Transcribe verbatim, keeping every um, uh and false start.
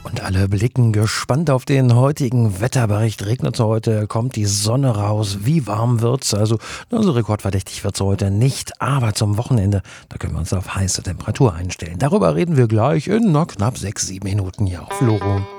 Und alle blicken gespannt auf den heutigen Wetterbericht. Regnet es heute, kommt die Sonne raus. Wie warm wird's? Also, na, so rekordverdächtig wird's heute nicht. Aber zum Wochenende, da können wir uns auf heiße Temperatur einstellen. Darüber reden wir gleich in na, knapp sechs, sieben Minuten hier auf Loro.